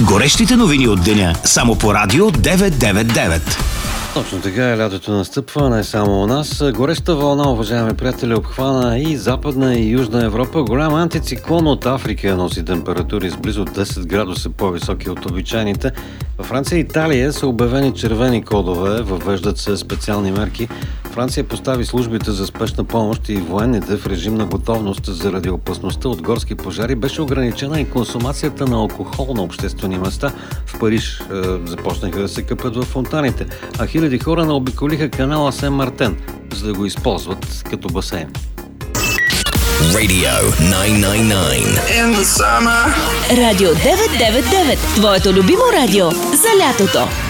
Горещите новини от деня само по Радио 999. Точно така, лятото настъпва, не само у нас. Гореща вълна, уважаеми приятели, обхвана и Западна и Южна Европа. Голям антициклон от Африка носи температури с близо 10 градуса по-високи от обичайните. Във Франция и Италия са обявени червени кодове, въвеждат се специални мерки. Франция постави службите за спешна помощ и военните в режим на готовност заради опасността от горски пожари. Беше ограничена и консумацията на алкохол на обществени места. В Париж започнаха да се къпят в фонтаните, а хиляди хора наобиколиха канала Сен-Мартен, за да го използват като басейн. Radio 999 In the summer. Радио 999. Твоето любимо радио за лятото.